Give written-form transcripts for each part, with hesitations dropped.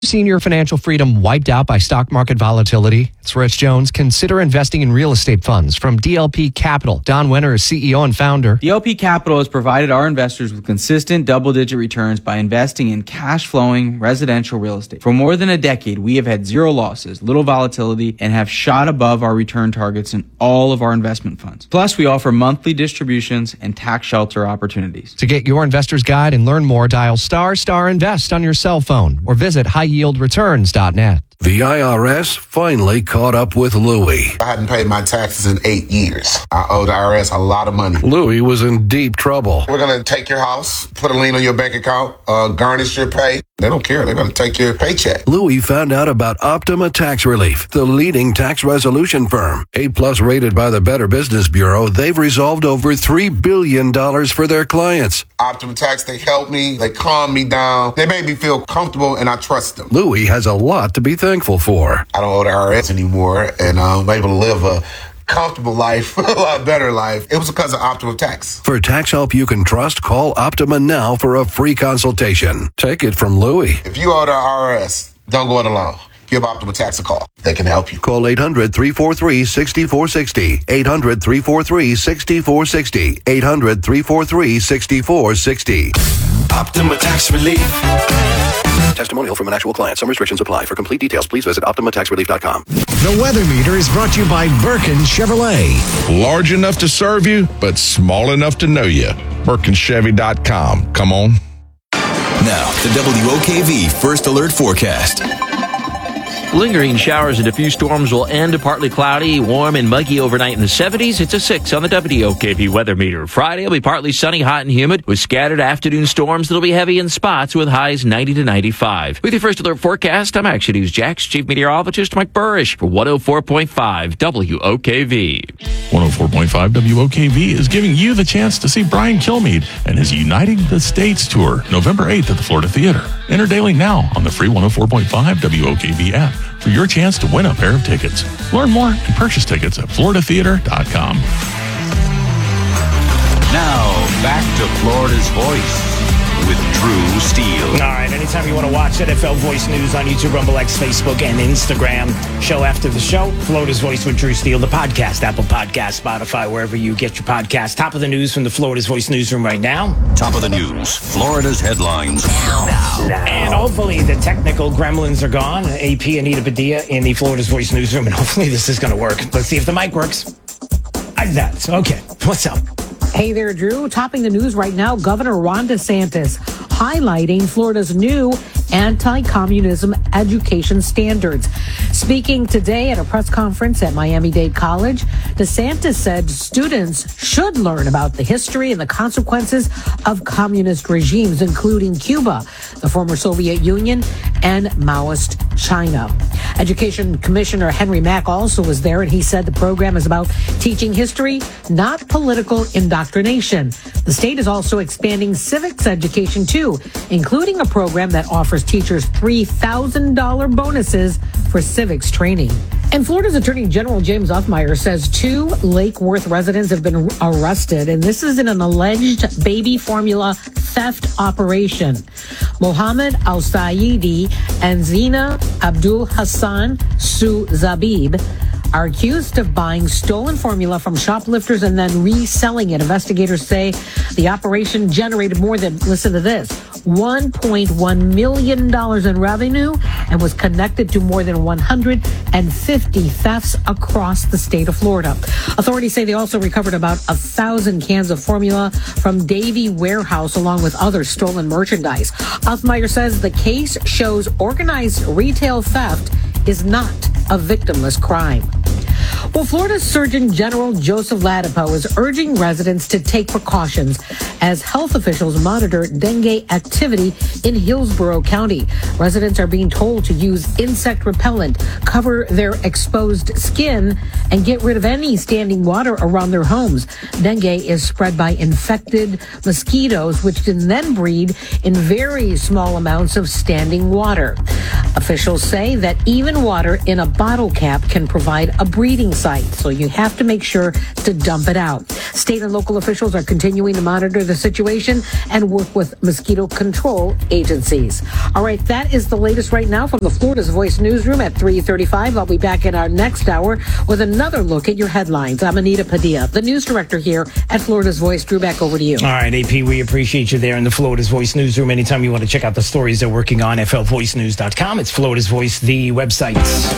Seen your financial freedom wiped out by stock market volatility? It's Rich Jones. Consider investing in real estate funds from DLP Capital. Don Wenner is CEO and founder. DLP Capital has provided our investors with consistent double-digit returns by investing in cash-flowing residential real estate. For more than a decade, we have had zero losses, little volatility, and have shot above our return targets in all of our investment funds. Plus, we offer monthly distributions and tax shelter opportunities. To get your investor's guide and learn more, dial **invest on your cell phone or visit highyieldreturns.net. The IRS finally caught up with Louie. I hadn't paid my taxes in 8 years. I owe the IRS a lot of money. Louie was in deep trouble. We're going to take your house, put a lien on your bank account, garnish your pay. They don't care. They're going to take your paycheck. Louie found out about Optima Tax Relief, the leading tax resolution firm. A+ rated by the Better Business Bureau, they've resolved over $3 billion for their clients. Optima Tax, they helped me. They calmed me down. They made me feel comfortable, and I trust them. Louie has a lot to be thankful for. I don't owe the IRS anymore, and I'm able to live a comfortable life, a lot better life. It was because of Optima Tax. For tax help you can trust, call Optima now for a free consultation. Take it from Louie. If you owe the IRS, don't go it alone. Give Optima Tax a call. They can help you. Call 800-343-6460. 800-343-6460. 800-343-6460. Optima Tax Relief. Testimonial from an actual client. Some restrictions apply. For complete details, please visit OptimaTaxRelief.com. The Weather Meter is brought to you by Birkin Chevrolet. Large enough to serve you, but small enough to know you. BirkinChevy.com. Come on. Now, the WOKV First Alert Forecast. Lingering showers and a few storms will end. Partly cloudy, warm and muggy overnight in the 70s. It's a 6 on the WOKV weather meter. Friday will be partly sunny, hot and humid with scattered afternoon storms that'll be heavy in spots with highs 90 to 95. With your First Alert forecast, I'm Action News Jack's Chief Meteorologist Mike Burrish for 104.5 WOKV. 104.5 WOKV is giving you the chance to see Brian Kilmeade and his Uniting the States tour November 8th at the Florida Theater. Enter daily now on the free 104.5 WOKV app for your chance to win a pair of tickets. Learn more and purchase tickets at floridatheater.com. Now, back to Florida's Voice with Drew Steele. All right, anytime you want to watch NFL Voice News on YouTube, Rumble X, Facebook, and Instagram, show after the show, Florida's Voice with Drew Steele, the podcast, Apple Podcast, Spotify, wherever you get your podcast. Top of the news from the Florida's Voice newsroom right now. Top of the news, Florida's headlines. Now. And hopefully the technical gremlins are gone. AP Anita Padilla in the Florida's Voice newsroom, and hopefully this is going to work. Let's see if the mic works. That's okay. What's up? Hey there, Drew. Topping the news right now, Governor Ron DeSantis highlighting Florida's new anti-communism education standards. Speaking today at a press conference at Miami-Dade College, DeSantis said students should learn about the history and the consequences of communist regimes, including Cuba, the former Soviet Union, and Maoist China. Education Commissioner Henry Mack also was there, and he said the program is about teaching history, not political indoctrination. The state is also expanding civics education, too, including a program that offers teachers $3,000 bonuses for civics training. And Florida's Attorney General James Uthmeier says 2 Lake Worth residents have been arrested, and this is in an alleged baby formula theft operation. Mohammed Al-Saidi and Zina Abdul Hassan Su Zabib are accused of buying stolen formula from shoplifters and then reselling it. Investigators say the operation generated more than, listen to this, $1.1 million in revenue and was connected to more than 150 thefts across the state of Florida. Authorities say they also recovered about 1,000 cans of formula from Davy Warehouse along with other stolen merchandise. Uthmeier says the case shows organized retail theft is not a victimless crime. Well, Florida's Surgeon General Joseph Ladapo is urging residents to take precautions as health officials monitor dengue activity in Hillsborough County. Residents are being told to use insect repellent, cover their exposed skin, and get rid of any standing water around their homes. Dengue is spread by infected mosquitoes, which can then breed in very small amounts of standing water. Officials say that even water in a bottle cap can provide a breeding site, so you have to make sure to dump it out. State and local officials are continuing to monitor the situation and work with mosquito control agencies. All right, that is the latest right now from the Florida's Voice newsroom at 3:35. I'll be back in our next hour with another look at your headlines. I'm Anita Padilla, the news director here at Florida's Voice. Drew, back over to you. All right, AP, we appreciate you there in the Florida's Voice newsroom. Anytime you want to check out the stories they're working on, flvoicenews.com. It's Florida's Voice, the website.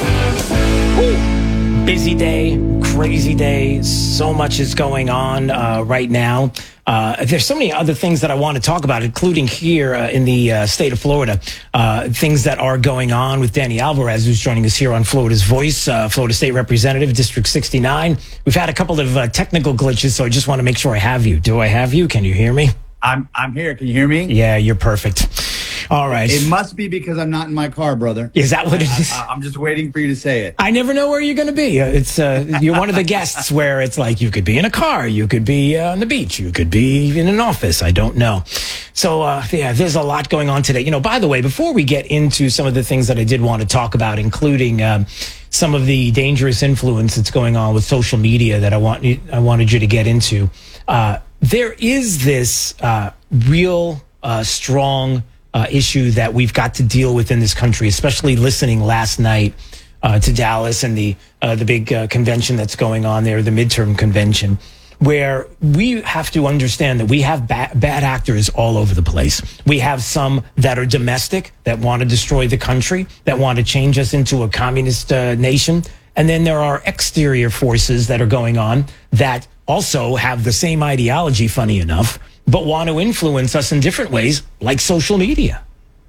Woo. Busy day, crazy day. So much is going on right now. There's so many other things that I want to talk about, including here in the state of Florida. Things that are going on with Danny Alvarez, who's joining us here on Florida's Voice, Florida State Representative, District 69. We've had a couple of technical glitches, so I just want to make sure I have you. Do I have you? Can you hear me? I'm here. Can you hear me? Yeah, you're perfect. All right. It must be because I'm not in my car, brother. Is that what it is? I'm just waiting for you to say it. I never know where you're going to be. It's you're one of the guests where it's like you could be in a car, you could be on the beach, you could be in an office. I don't know. So, yeah, there's a lot going on today. You know, by the way, before we get into some of the things that I did want to talk about, including some of the dangerous influence that's going on with social media that I wanted you to get into, there is this real strong issue that we've got to deal with in this country, especially listening last night to Dallas and the big convention that's going on there, the midterm convention, where we have to understand that we have bad actors all over the place. We have some that are domestic, that want to destroy the country, that want to change us into a communist nation. And then there are exterior forces that are going on that also have the same ideology, funny enough, but want to influence us in different ways, like social media.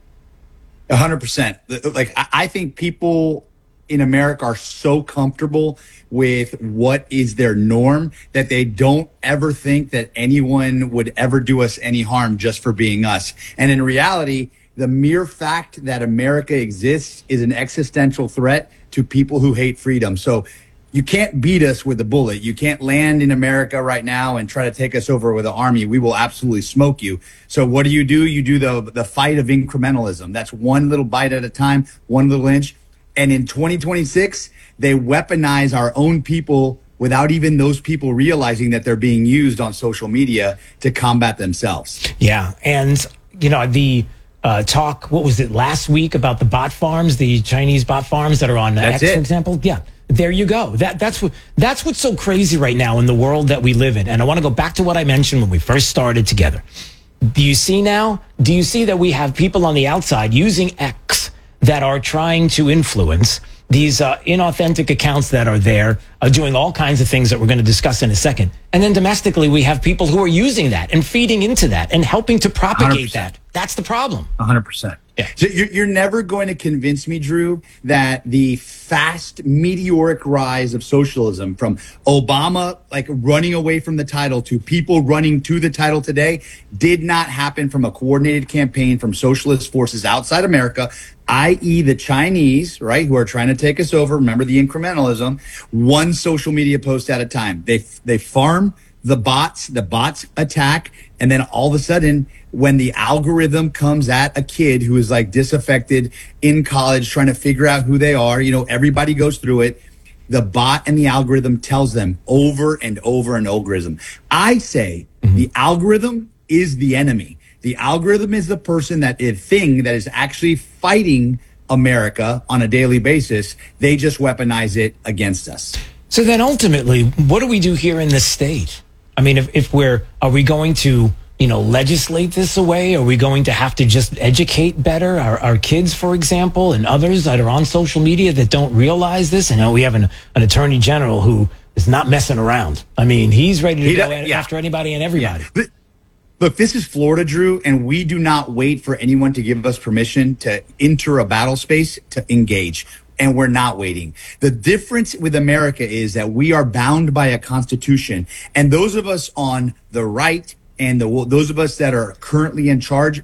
100%. Like, I think people in America are so comfortable with what is their norm that they don't ever think that anyone would ever do us any harm just for being us. And in reality, the mere fact that America exists is an existential threat to people who hate freedom. So you can't beat us with a bullet. You can't land in America right now and try to take us over with an army. We will absolutely smoke you. So what do? You do the fight of incrementalism. That's one little bite at a time, one little inch. And in 2026, they weaponize our own people without even those people realizing that they're being used on social media to combat themselves. Yeah. And, you know, the talk, what was it, last week about the bot farms, the Chinese bot farms that are on X, for example? Yeah. There you go. That's what's so crazy right now in the world that we live in. And I want to go back to what I mentioned when we first started together. Do you see now? Do you see that we have people on the outside using X that are trying to influence these inauthentic accounts that are there, doing all kinds of things that we're going to discuss in a second. And then domestically, we have people who are using that and feeding into that and helping to propagate 100%. that. That's the problem. 100%. Yeah. So you're never going to convince me, Drew, that the fast, meteoric rise of socialism from Obama, like running away from the title, to people running to the title today did not happen from a coordinated campaign from socialist forces outside America, i.e. the Chinese, right, who are trying to take us over. Remember the incrementalism, one social media post at a time. They farm the bots attack, and then all of a sudden, when the algorithm comes at a kid who is like disaffected in college trying to figure out who they are, you know, everybody goes through it. The bot and the algorithm tells them over and over and over. I say the algorithm is the enemy. The algorithm is the thing that is actually fighting America on a daily basis. They just weaponize it against us. So then ultimately, what do we do here in this state? I mean, are we going to, legislate this away? Are we going to have to just educate better our kids, for example, and others that are on social media that don't realize this? And we have an attorney general who is not messing around. I mean, he's ready to go after anybody and everybody. Yeah. Look, this is Florida, Drew, and we do not wait for anyone to give us permission to enter a battle space to engage. And we're not waiting. The difference with America is that we are bound by a constitution. And those of us on the right and those of us that are currently in charge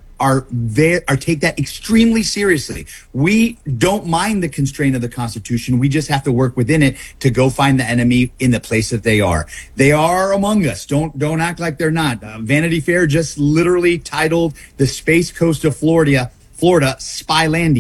take that extremely seriously. We don't mind the constraint of the Constitution. We just have to work within it to go find the enemy in the place that they are. They are among us. Don't act like they're not. Vanity Fair just literally titled the Space Coast of Florida, Spylandia.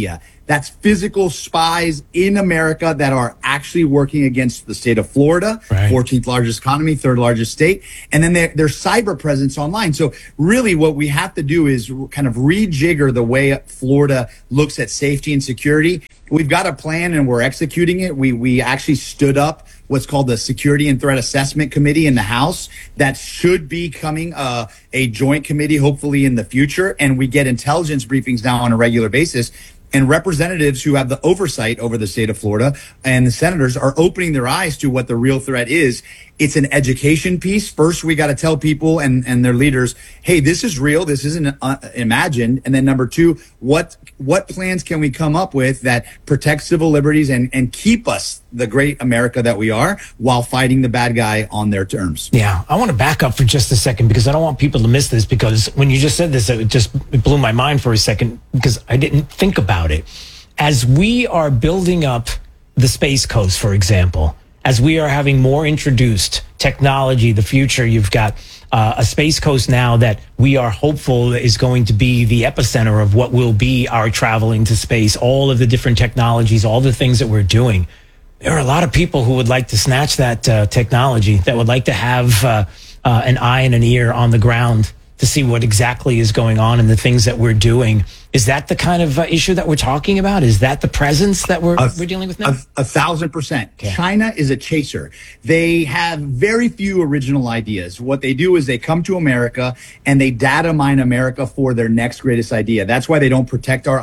That's physical spies in America that are actually working against the state of Florida, 14th largest economy, 3rd largest state, and then their cyber presence online. So really what we have to do is kind of rejigger the way Florida looks at safety and security. We've got a plan and we're executing it. We actually stood up what's called the Security and Threat Assessment Committee in the House that should be becoming a joint committee, hopefully in the future. And we get intelligence briefings now on a regular basis. And representatives who have the oversight over the state of Florida and the senators are opening their eyes to what the real threat is. It's an education piece. First, we got to tell people and their leaders, hey, this is real. This isn't imagined. And then number two, what plans can we come up with that protect civil liberties and keep us the great America that we are while fighting the bad guy on their terms? Yeah, I want to back up for just a second because I don't want people to miss this, because when you just said this, it blew my mind for a second because I didn't think about it. As we are building up the Space Coast, for example, as we are having more introduced technology, the future, you've got a Space Coast now that we are hopeful is going to be the epicenter of what will be our traveling to space, all of the different technologies, all the things that we're doing. There are a lot of people who would like to snatch that technology, that would like to have an eye and an ear on the ground to see what exactly is going on and the things that we're doing. Is that the kind of issue that we're talking about? Is that the presence that we're dealing with now? 1,000%. Okay. China is a chaser. They have very few original ideas. What they do is they come to America and they data mine America for their next greatest idea. That's why they don't protect our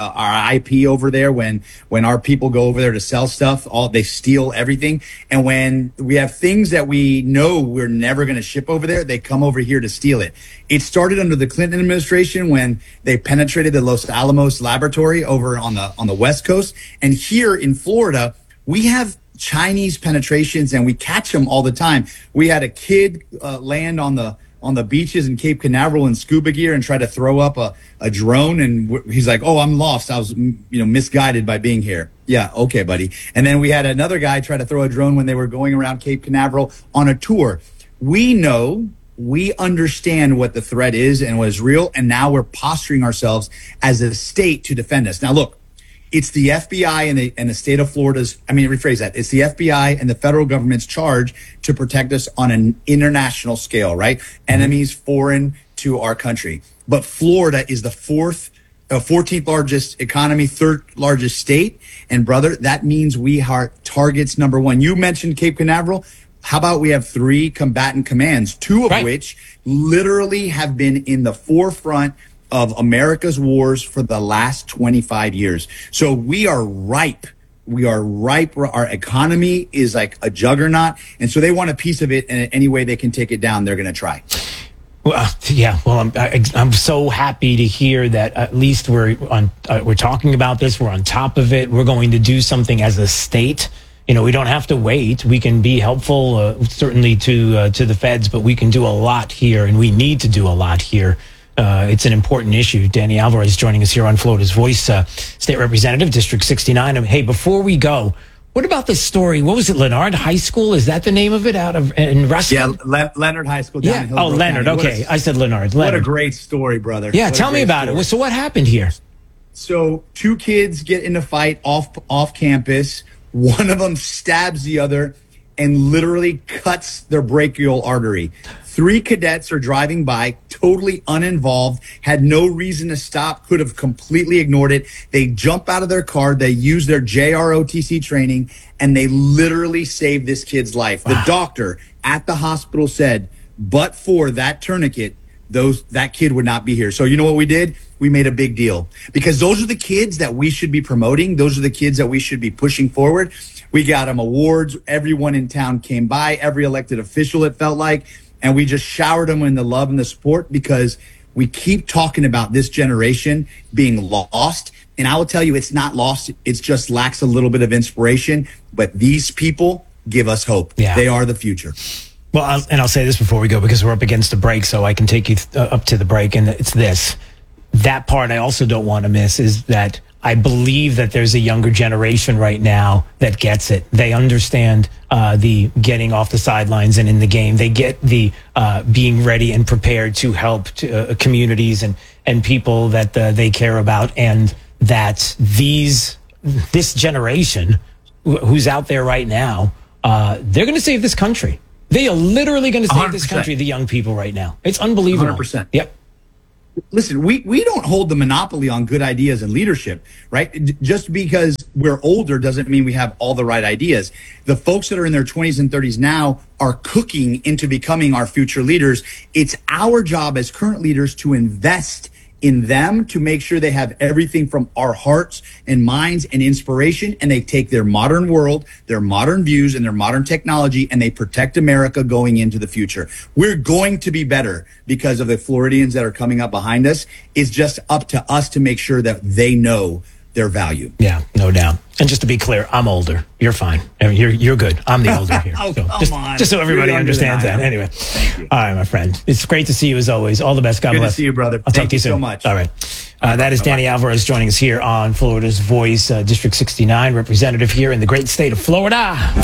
IP over there. When our people go over there to sell stuff, they steal everything. And when we have things that we know we're never going to ship over there, they come over here to steal it. It started under the Clinton administration when they penetrated the Los Alamos laboratory over on the West Coast. And here in Florida, we have Chinese penetrations and we catch them all the time. We had a kid land on the beaches in Cape Canaveral in scuba gear and try to throw up a drone. And he's like, oh, I'm lost. I was misguided by being here. Yeah, okay, buddy. And then we had another guy try to throw a drone when they were going around Cape Canaveral on a tour. We understand what the threat is and what is real, and now we're posturing ourselves as a state to defend us. Now, look, it's the FBI and the state of Florida's, rephrase that. It's the FBI and the federal government's charge to protect us on an international scale, right? Enemies foreign to our country. But Florida is the 14th largest economy, 3rd largest state. And brother, that means we are targets number one. You mentioned Cape Canaveral. How about we have 3 combatant commands, 2 of which literally have been in the forefront of America's wars for the last 25 years. So we are ripe. We are ripe. Our economy is like a juggernaut. And so they want a piece of it. And any way they can take it down, they're going to try. Well, yeah. Well, I'm so happy to hear that at least we're talking about this. We're on top of it. We're going to do something as a state. We don't have to wait. We can be helpful, certainly to the feds, but we can do a lot here, and we need to do a lot here. It's an important issue. Danny Alvarez joining us here on Florida's Voice, State Representative, District 69. Hey, before we go, what about this story? What was it, Leonard High School? Is that the name of it in Ruston? Yeah, Leonard High School down in Hillsborough Leonard. County. Okay, I said Leonard. What a great story, brother. Yeah, tell me about it. So what happened here? So 2 kids get in a fight off campus. One of them stabs the other and literally cuts their brachial artery. 3 cadets are driving by, totally uninvolved, had no reason to stop, could have completely ignored it. They jump out of their car, they use their JROTC training, and they literally saved this kid's life. Wow. The doctor at the hospital said, but for that tourniquet, that kid would not be here. So you know what we did? We made a big deal because those are the kids that we should be promoting. Those are the kids that we should be pushing forward. We got them awards. Everyone in town came by, every elected official, it felt like, and we just showered them in the love and the support because we keep talking about this generation being lost. And I will tell you, it's not lost. It just lacks a little bit of inspiration. But these people give us hope. Yeah. They are the future. Well, I'll say this before we go because we're up against the break, so I can take you up to the break, and it's this. That part I also don't want to miss is that I believe that there's a younger generation right now that gets it. They understand the getting off the sidelines and in the game. They get the being ready and prepared to help communities and people that they care about. And that this generation who's out there right now, they're going to save this country. They are literally going to save 100%. This country, the young people right now. It's unbelievable. 100%. Yep. Listen, we don't hold the monopoly on good ideas and leadership, right? Just because we're older doesn't mean we have all the right ideas. The folks that are in their 20s and 30s now are cooking into becoming our future leaders. It's our job as current leaders to invest in them, to make sure they have everything from our hearts and minds and inspiration, and they take their modern world, their modern views, and their modern technology, and they protect America going into the future. We're going to be better because of the Floridians that are coming up behind us. It's just up to us to make sure that they know their value. Yeah, no doubt. And just to be clear, I'm older. You're fine. I mean, you're good. I'm the older here. Oh, so come on. Just so everybody understands that. Anyway. All right, my friend. It's great to see you as always. All the best. God bless. Good to see you, brother. I'll talk to you soon. so much. All right. That is Danny Alvarez joining us here on Florida's Voice, District 69, representative here in the great state of Florida.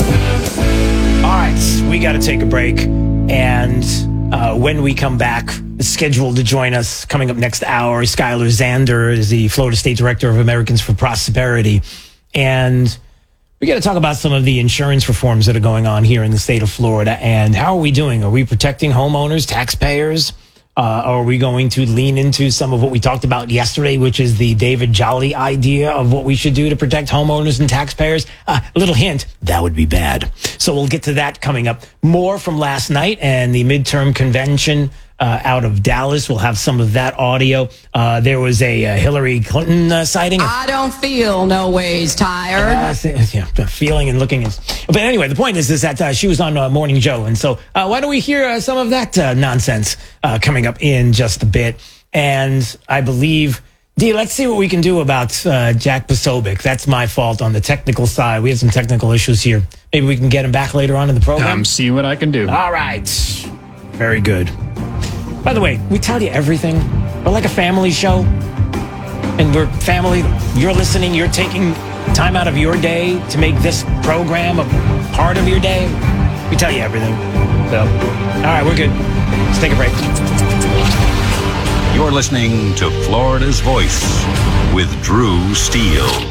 All right, we got to take a break. And when we come back, scheduled to join us coming up next hour, Skylar Zander is the Florida State Director of Americans for Prosperity. And we got to talk about some of the insurance reforms that are going on here in the state of Florida. And how are we doing? Are we protecting homeowners, taxpayers? Are we going to lean into some of what we talked about yesterday, which is the David Jolly idea of what we should do to protect homeowners and taxpayers? A little hint, that would be bad. So we'll get to that coming up. More from last night and the midterm convention out of Dallas. We'll have some of that audio. There was a Hillary Clinton sighting. I don't feel no ways tired. Feeling and looking. But anyway, the point is that she was on Morning Joe. And so why don't we hear some of that nonsense coming up in just a bit. And I believe, D, let's see what we can do about Jack Posobiec. That's my fault on the technical side. We had some technical issues here. Maybe we can get him back later on in the program. I'm seeing what I can do. All right. Very good. By the way, we tell you everything. We're like a family show. And we're family. You're listening. You're taking time out of your day to make this program a part of your day. We tell you everything. So, all right, we're good. Let's take a break. You're listening to Florida's Voice with Drew Steele.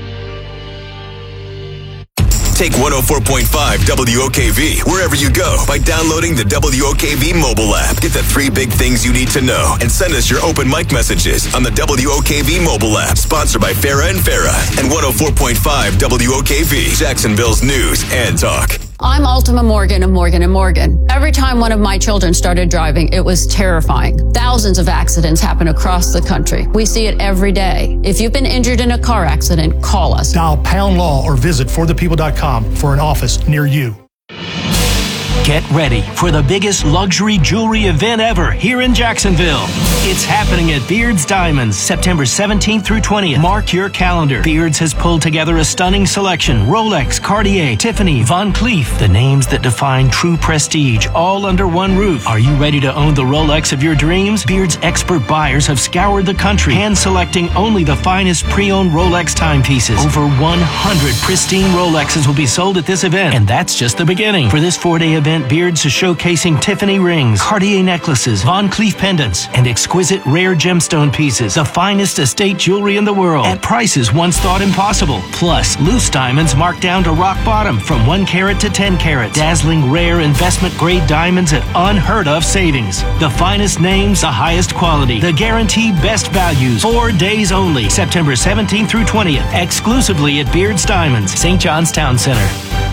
Take 104.5 WOKV wherever you go by downloading the WOKV mobile app. Get the 3 big things you need to know and send us your open mic messages on the WOKV mobile app. Sponsored by Farah and Farah and 104.5 WOKV, Jacksonville's news and talk. I'm Ultima Morgan of Morgan & Morgan. Every time one of my children started driving, it was terrifying. Thousands of accidents happen across the country. We see it every day. If you've been injured in a car accident, call us. Dial pound law or visit forthepeople.com for an office near you. Get ready for the biggest luxury jewelry event ever here in Jacksonville. It's happening at Beard's Diamonds, September 17th through 20th. Mark your calendar. Beard's has pulled together a stunning selection. Rolex, Cartier, Tiffany, Van Cleef, the names that define true prestige, all under one roof. Are you ready to own the Rolex of your dreams? Beard's expert buyers have scoured the country, hand-selecting only the finest pre-owned Rolex timepieces. Over 100 pristine Rolexes will be sold at this event, and that's just the beginning. For this 4-day event, Beard's is showcasing Tiffany rings, Cartier necklaces, Van Cleef pendants, and exquisite rare gemstone pieces, the finest estate jewelry in the world, at prices once thought impossible. Plus, loose diamonds marked down to rock bottom from 1 carat to 10 carat. Dazzling rare investment-grade diamonds at unheard-of savings. The finest names, the highest quality, the guaranteed best values. 4 days only, September 17th through 20th, exclusively at Beard's Diamonds, St. John's Town Center.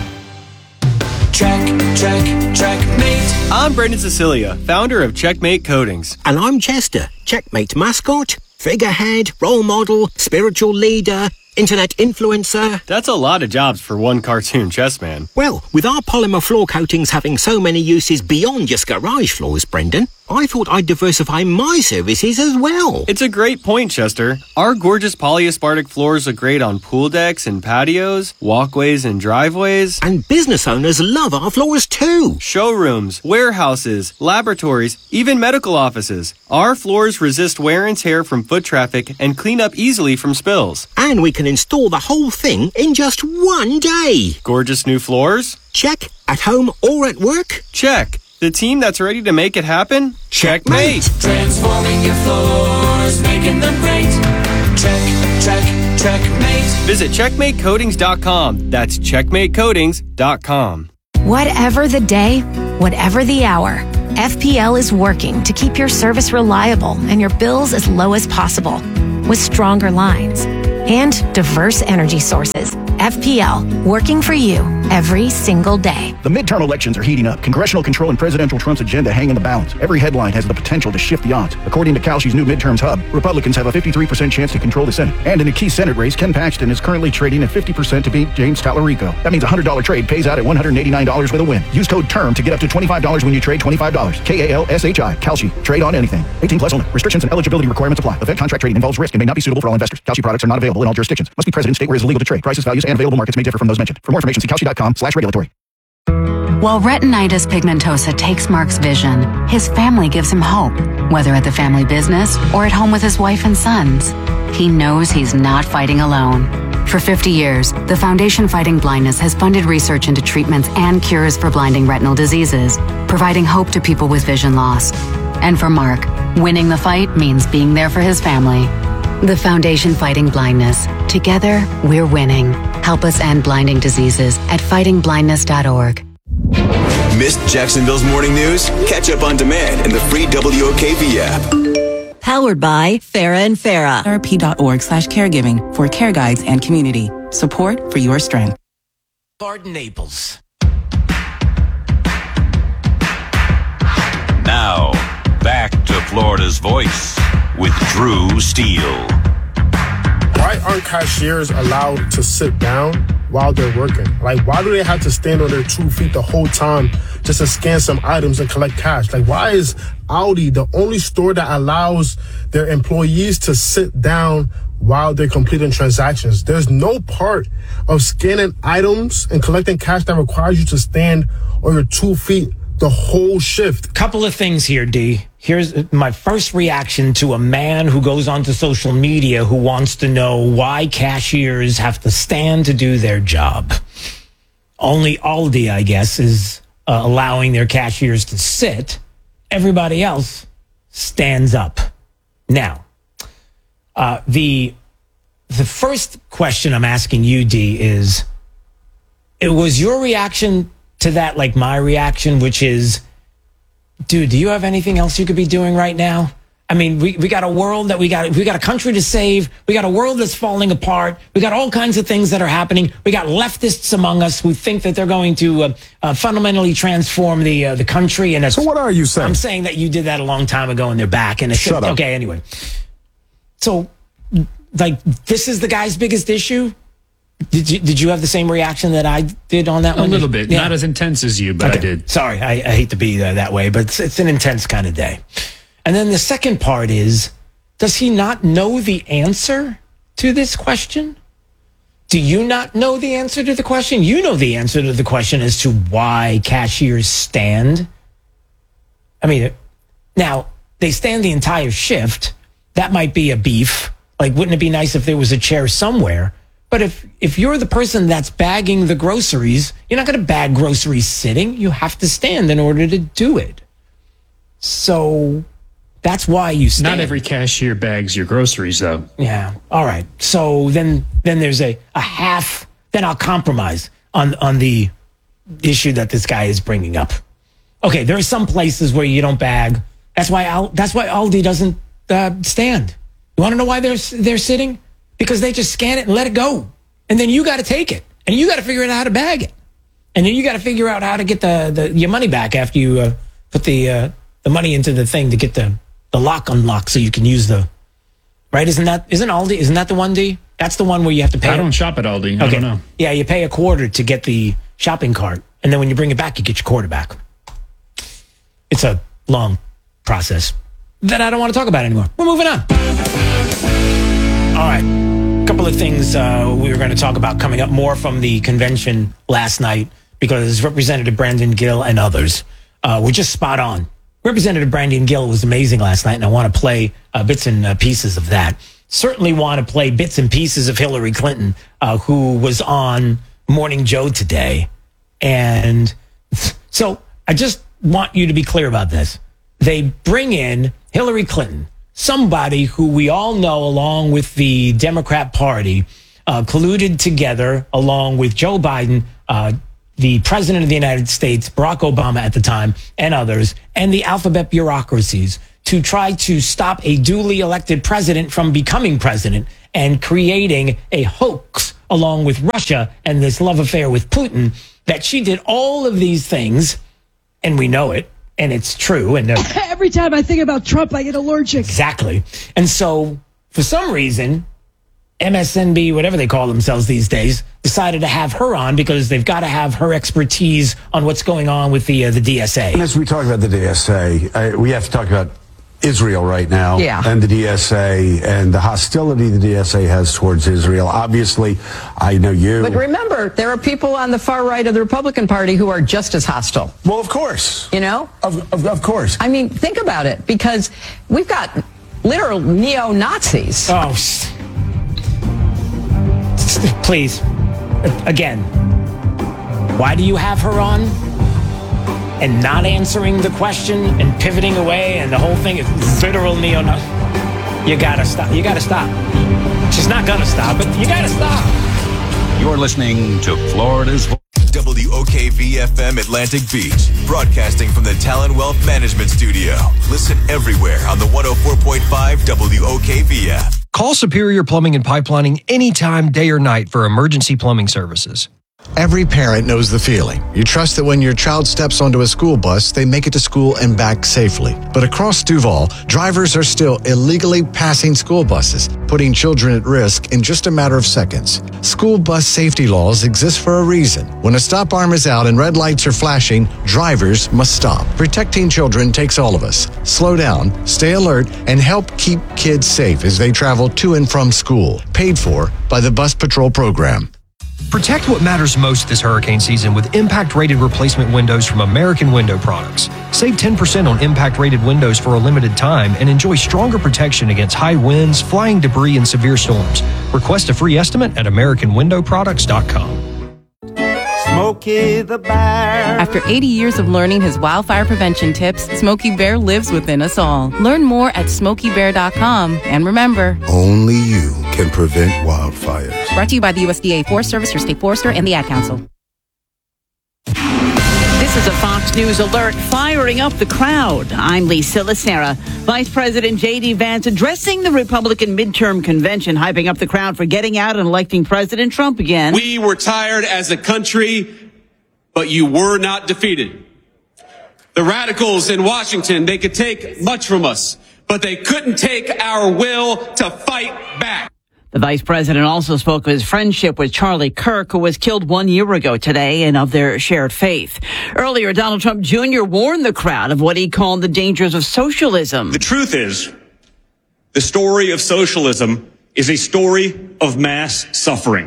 Checkmate. I'm Brendan Cecilia, founder of Checkmate Coatings. And I'm Chester, Checkmate mascot, figurehead, role model, spiritual leader, internet influencer. That's a lot of jobs for one cartoon chess man. Well, with our polymer floor coatings having so many uses beyond just garage floors, Brendan, I thought I'd diversify my services as well. It's a great point, Chester. Our gorgeous polyaspartic floors look great on pool decks and patios, walkways and driveways. And business owners love our floors too. Showrooms, warehouses, laboratories, even medical offices. Our floors resist wear and tear from foot traffic and clean up easily from spills. And we can install the whole thing in just 1 day. Gorgeous new floors? Check. At home or at work? Check. The team that's ready to make it happen? Checkmate. Transforming your floors, making them great. Checkmate. Visit checkmatecoatings.com. That's checkmatecoatings.com. Whatever the day, whatever the hour, FPL is working to keep your service reliable and your bills as low as possible. With stronger lines and diverse energy sources, FPL, working for you every single day. The midterm elections are heating up. Congressional control and Presidential Trump's agenda hang in the balance. Every headline has the potential to shift the odds. According to Kalshi's new midterms hub, Republicans have a 53% chance to control the Senate. And in a key Senate race, Ken Paxton is currently trading at 50% to beat James Tallarico. That means a $100 trade pays out at $189 with a win. Use code TERM to get up to $25 when you trade $25. KALSHI. Kalshi. Trade on anything. 18 plus only. Restrictions and eligibility requirements apply. Event contract trading involves risk and may not be suitable for all investors. Kalshi products are not available in all jurisdictions. Must be present in state where it is illegal to trade. Prices, values, and available markets may differ from those mentioned. For more information, see Kalshi.com/regulatory. While retinitis pigmentosa takes Mark's vision, his family gives him hope, whether at the family business or at home with his wife and sons. He knows he's not fighting alone. For 50 years, the Foundation Fighting Blindness has funded research into treatments and cures for blinding retinal diseases, providing hope to people with vision loss. And for Mark, winning the fight means being there for his family. The Foundation Fighting Blindness. Together, we're winning. Help us end blinding diseases at fightingblindness.org. Missed Jacksonville's morning news? Catch up on demand in the free WOKV app. Powered by Farah and Farah. therapy.org/caregiving for care guides and community. Support for your strength. Garden Naples. Now, back to Florida's Voice with Drew Steele. Why aren't cashiers allowed to sit down while they're working? Like, why do they have to stand on their 2 feet the whole time just to scan some items and collect cash? Like, why is Aldi the only store that allows their employees to sit down while they're completing transactions? There's no part of scanning items and collecting cash that requires you to stand on your 2 feet the whole shift. Couple of things here, D. Here's my first reaction to a man who goes onto social media who wants to know why cashiers have to stand to do their job. Only Aldi, I guess, is allowing their cashiers to sit. Everybody else stands up. Now, the first question I'm asking you, D, is, it was your reaction to that like my reaction, which is, dude, do you have anything else you could be doing right now? I mean, we got a world that we got a country to save. We got a world that's falling apart. We got all kinds of things that are happening. We got leftists among us who think that they're going to fundamentally transform the country. And so what are you saying? I'm saying that you did that a long time ago and they're back. And Shut up. Okay, anyway. So, like, this is the guy's biggest issue? Did you have the same reaction that I did on that one? A little bit. Yeah. Not as intense as you, but okay. I did. Sorry, I hate to be that way, but it's an intense kind of day. And then the second part is, does he not know the answer to this question? Do you not know the answer to the question? You know the answer to the question as to why cashiers stand. I mean, now, they stand the entire shift. That might be a beef. Like, wouldn't it be nice if there was a chair somewhere? But if you're the person that's bagging the groceries, you're not going to bag groceries sitting. You have to stand in order to do it. So that's why you stand. Not every cashier bags your groceries, though. Yeah. All right. So then there's a half. Then I'll compromise on the issue that this guy is bringing up. Okay. There are some places where you don't bag. That's why Aldi doesn't stand. You want to know why they're sitting? Because they just scan it and let it go. And then you got to take it. And you got to figure out how to bag it. And then you got to figure out how to get your money back after you put the money into the thing to get the lock unlocked so you can use right? Isn't Aldi, isn't that the one, D? That's the one where you have to pay. I don't shop at Aldi. Okay. I don't know. Yeah, you pay $0.25 to get the shopping cart. And then when you bring it back, you get your $0.25 back. It's a long process that I don't want to talk about anymore. We're moving on. All right. A couple of things we were going to talk about coming up, more from the convention last night, because Representative Brandon Gill and others were just spot on. Representative Brandon Gill was amazing last night, and I want to play bits and pieces of that. Certainly want to play bits and pieces of Hillary Clinton, who was on Morning Joe today. And so I just want you to be clear about this. They bring in Hillary Clinton, somebody who we all know, along with the Democrat Party, colluded together, along with Joe Biden, the president of the United States, Barack Obama at the time, and others, and the alphabet bureaucracies, to try to stop a duly elected president from becoming president and creating a hoax along with Russia and this love affair with Putin, that she did all of these things, and we know it, and it's true. And every time I think about Trump, I get allergic. Exactly. And so, for some reason, MSNB, whatever they call themselves these days, decided to have her on because they've got to have her expertise on what's going on with the DSA. And as we talk about the DSA, we have to talk about Israel right now and the DSA and the hostility the DSA has towards Israel. Obviously, I know you. But remember, there are people on the far right of the Republican Party who are just as hostile. Well, of course. You know? Of course. I mean, think about it, because we've got literal neo-Nazis. Oh, please. Again, why do you have her on? And not answering the question and pivoting away, and the whole thing is literal neo-Nazi. You gotta stop. You gotta stop. She's not gonna stop, but you gotta stop. You're listening to Florida's WOKV-FM Atlantic Beach, broadcasting from the Talon Wealth Management Studio. Listen everywhere on the 104.5 WOKV app. Call Superior Plumbing and Pipelining anytime, day or night, for emergency plumbing services. Every parent knows the feeling. You trust that when your child steps onto a school bus, they make it to school and back safely. But across Duval, drivers are still illegally passing school buses, putting children at risk in just a matter of seconds. School bus safety laws exist for a reason. When a stop arm is out and red lights are flashing, drivers must stop. Protecting children takes all of us. Slow down, stay alert, and help keep kids safe as they travel to and from school. Paid for by the Bus Patrol Program. Protect what matters most this hurricane season with impact-rated replacement windows from American Window Products. Save 10% on impact-rated windows for a limited time and enjoy stronger protection against high winds, flying debris, and severe storms. Request a free estimate at AmericanWindowProducts.com. Smokey the Bear. After 80 years of learning his wildfire prevention tips, Smokey Bear lives within us all. Learn more at SmokeyBear.com. And remember, only you can prevent wildfires. Brought to you by the USDA Forest Service, your state forester, and the Ad Council. This is a Fox News alert, firing up the crowd. I'm Lisa Lacera. Vice President J.D. Vance addressing the Republican midterm convention, hyping up the crowd for getting out and electing President Trump again. We were tired as a country, but you were not defeated. The radicals in Washington, they could take much from us, but they couldn't take our will to fight back. The vice president also spoke of his friendship with Charlie Kirk, who was killed 1 year ago today, and of their shared faith. Earlier, Donald Trump Jr. warned the crowd of what he called the dangers of socialism. The truth is, the story of socialism is a story of mass suffering.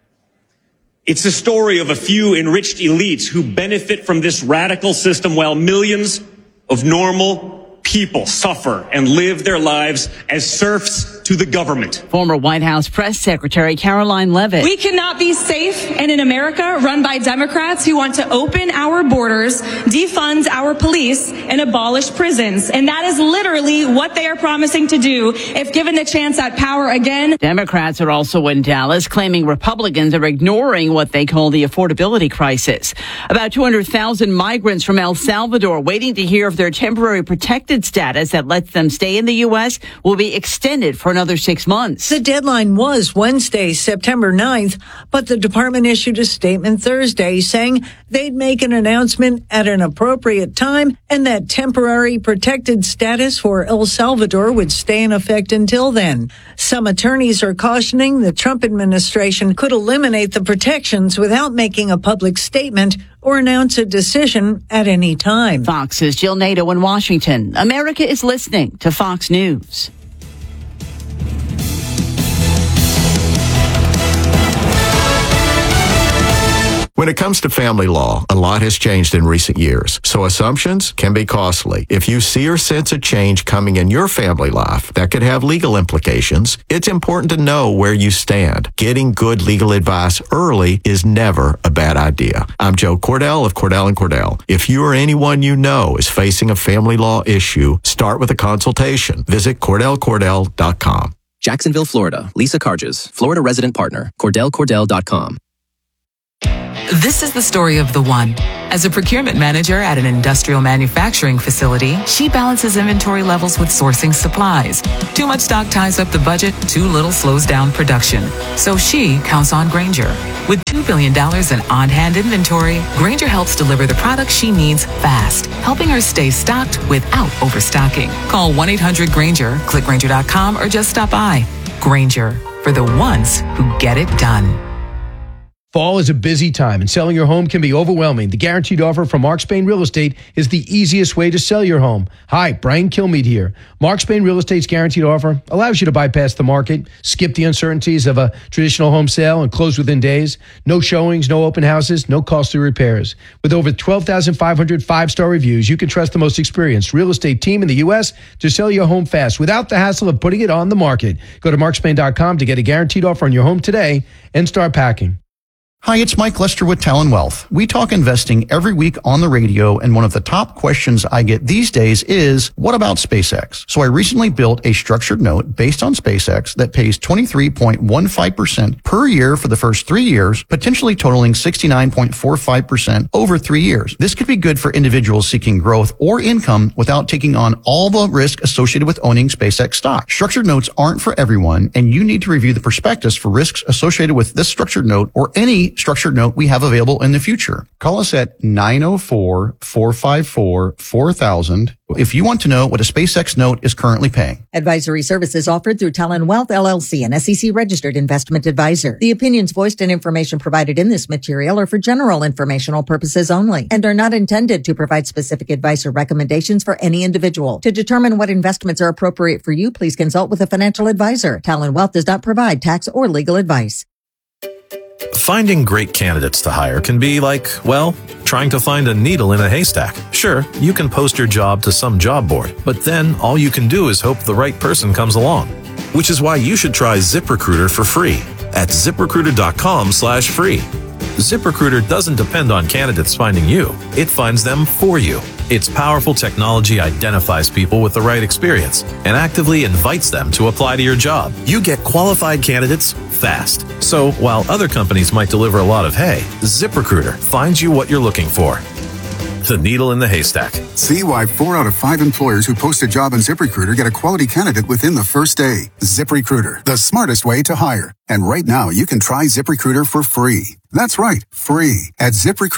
It's a story of a few enriched elites who benefit from this radical system while millions of normal people suffer and live their lives as serfs to the government. Former White House Press Secretary Caroline Leavitt. We cannot be safe in an America run by Democrats who want to open our borders, defund our police, and abolish prisons. And that is literally what they are promising to do if given the chance at power again. Democrats are also in Dallas, claiming Republicans are ignoring what they call the affordability crisis. About 200,000 migrants from El Salvador waiting to hear if their temporary protected status that lets them stay in the U.S. will be extended for another 6 months. The deadline was Wednesday, September 9th, but the department issued a statement Thursday saying they'd make an announcement at an appropriate time and that temporary protected status for El Salvador would stay in effect until then. Some attorneys are cautioning the Trump administration could eliminate the protections without making a public statement or announce a decision at any time. Fox's Jill Nato in Washington. America is listening to Fox News. When When it comes to family law, a lot has changed in recent years, so assumptions can be costly. If you see or sense a change coming in your family life that could have legal implications, it's important to know where you stand. Getting good legal advice early is never a bad idea. I'm Joe Cordell of Cordell & Cordell. If you or anyone you know is facing a family law issue, start with a consultation. Visit CordellCordell.com. Jacksonville, Florida. Lisa Carges, Florida resident partner. CordellCordell.com. This is the story of the one. As a procurement manager at an industrial manufacturing facility, she balances inventory levels with sourcing supplies. Too much stock ties up the budget, too little slows down production. So she counts on Grainger. With $2 billion in on-hand inventory, Grainger helps deliver the products she needs fast, helping her stay stocked without overstocking. Call 1-800-GRAINGER, click Grainger.com, or just stop by. Grainger, for the ones who get it done. Fall is a busy time, and selling your home can be overwhelming. The Guaranteed Offer from Mark Spain Real Estate is the easiest way to sell your home. Hi, Brian Kilmeade here. Mark Spain Real Estate's Guaranteed Offer allows you to bypass the market, skip the uncertainties of a traditional home sale, and close within days. No showings, no open houses, no costly repairs. With over 12,500 five-star reviews, you can trust the most experienced real estate team in the U.S. to sell your home fast without the hassle of putting it on the market. Go to markspain.com to get a guaranteed offer on your home today and start packing. Hi, it's Mike Lester with Talon Wealth. We talk investing every week on the radio, and one of the top questions I get these days is, what about SpaceX? So I recently built a structured note based on SpaceX that pays 23.15% per year for the first 3 years, potentially totaling 69.45% over 3 years. This could be good for individuals seeking growth or income without taking on all the risk associated with owning SpaceX stock. Structured notes aren't for everyone, and you need to review the prospectus for risks associated with this structured note or any structured note we have available in the future. Call us at 904-454-4000 if you want to know what a SpaceX note is currently paying. Advisory services offered through Talon Wealth LLC, an SEC registered investment advisor. The opinions voiced and information provided in this material are for general informational purposes only and are not intended to provide specific advice or recommendations for any individual. To determine what investments are appropriate for you, please consult with a financial advisor. Talon Wealth does not provide tax or legal advice. Finding great candidates to hire can be like, well, trying to find a needle in a haystack. Sure, you can post your job to some job board, but then all you can do is hope the right person comes along. Which is why you should try ZipRecruiter for free at ZipRecruiter.com/free. ZipRecruiter doesn't depend on candidates finding you. It finds them for you. Its powerful technology identifies people with the right experience and actively invites them to apply to your job. You get qualified candidates fast. So while other companies might deliver a lot of hay, ZipRecruiter finds you what you're looking for. The needle in the haystack. See why 4 out of 5 employers who post a job on ZipRecruiter get a quality candidate within the first day. ZipRecruiter, the smartest way to hire. And right now, you can try ZipRecruiter for free. That's right, free at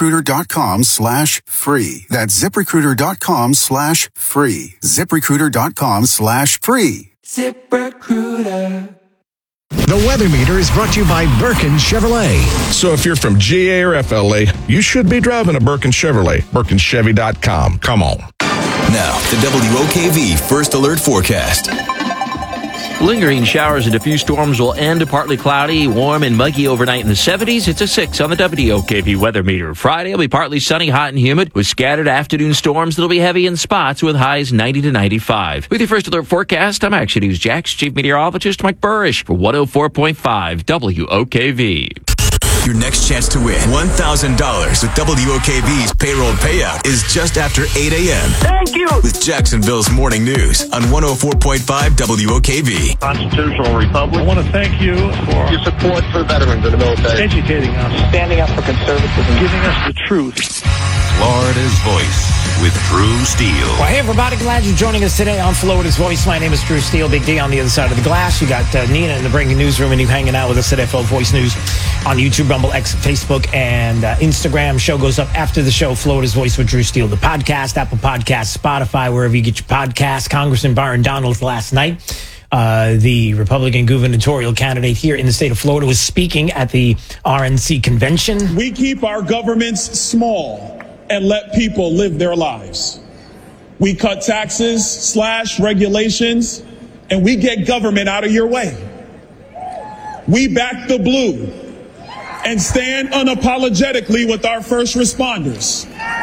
ZipRecruiter.com/free. That's ZipRecruiter.com/free. ZipRecruiter.com/free. ZipRecruiter. The Weather Meter is brought to you by Birkin Chevrolet. So if you're from GA or FLA, you should be driving a Birkin Chevrolet. BirkinChevy.com. Come on. Now, the WOKV First Alert Forecast. Lingering showers and a few storms will end. Partly cloudy, warm and muggy overnight in the 70s. It's a 6 on the WOKV weather meter. Friday will be partly sunny, hot and humid with scattered afternoon storms that'll be heavy in spots with highs 90 to 95. With your First Alert forecast, I'm Action News Jack's Chief Meteorologist Mike Burrish for 104.5 WOKV. Your next chance to win $1,000 with WOKV's payroll payout is just after 8 a.m. Thank you. With Jacksonville's Morning News on 104.5 WOKV. Constitutional Republic. I want to thank you for your support for veterans of the military. Educating us. Standing up for conservatism. Giving us the truth. Florida's Voice with Drew Steele. Well, hey, everybody. Glad you're joining us today on Florida's Voice. My name is Drew Steele. Big D on the other side of the glass. You got Nina in the breaking newsroom, and you hanging out with us at FL Voice News on YouTube, Rumble, X, Facebook, and Instagram. Show goes up after the show, Florida's Voice with Drew Steele. The podcast, Apple Podcasts, Spotify, wherever you get your podcasts. Congressman Byron Donalds last night, the Republican gubernatorial candidate here in the state of Florida, was speaking at the RNC convention. We keep our governments small and let people live their lives. We cut taxes, slash regulations, and we get government out of your way. We back the blue. and stand unapologetically with our first responders.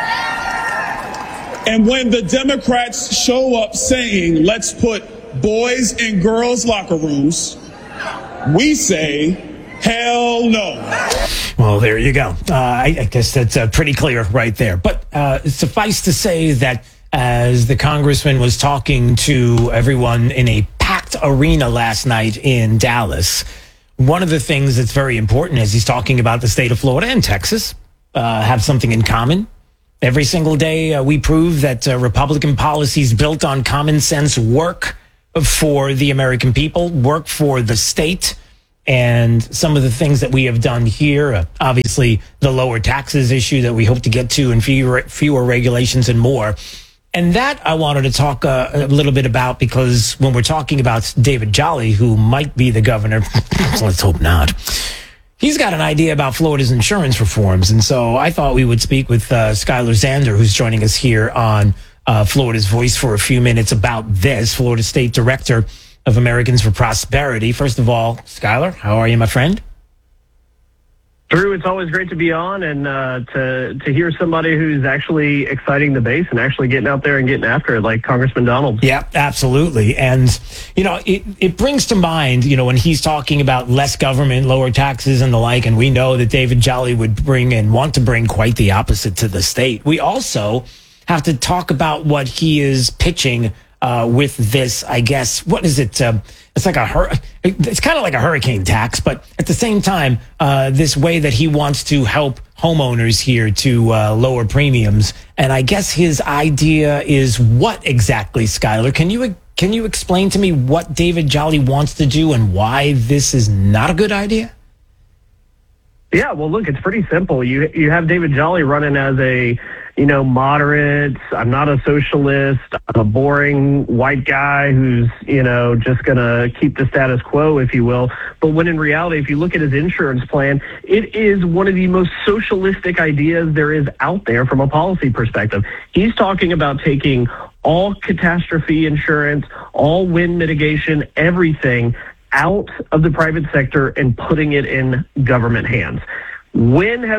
And when the Democrats show up saying, let's put boys in girls' locker rooms, we say, hell no. Well, there you go. I guess that's pretty clear right there. But suffice to say that as the congressman was talking to everyone in a packed arena last night in Dallas, one of the things that's very important is he's talking about the state of Florida and Texas have something in common. Every single day we prove that Republican policies built on common sense work for the American people, work for the state. And some of the things that we have done here, obviously the lower taxes issue that we hope to get to and fewer regulations and more. And that I wanted to talk a little bit about because when we're talking about David Jolly, who might be the governor, let's hope not, he's got an idea about Florida's insurance reforms. And so I thought we would speak with Skylar Zander, who's joining us here on Florida's Voice for a few minutes about this, Florida State Director of Americans for Prosperity. First of all, Skylar, how are you, my friend? Drew, it's always great to be on and to hear somebody who's actually exciting the base and actually getting out there and getting after it like Congressman Donald. Yeah, absolutely. And, you know, it brings to mind, you know, when he's talking about less government, lower taxes and the like, and we know that David Jolly would bring and want to bring quite the opposite to the state. We also have to talk about what he is pitching with this, I guess, what is it? It's like it's kind of like a hurricane tax, but at the same time, this way that he wants to help homeowners here to lower premiums. And I guess his idea is what exactly, Skylar? Can you explain to me what David Jolly wants to do and why this is not a good idea? Yeah, well, look, it's pretty simple. You have David Jolly running as a, moderate. I'm not a socialist. I'm a boring white guy who's, just going to keep the status quo, if you will. But when in reality, if you look at his insurance plan, it is one of the most socialistic ideas there is out there from a policy perspective. He's talking about taking all catastrophe insurance, all wind mitigation, everything out of the private sector and putting it in government hands. When has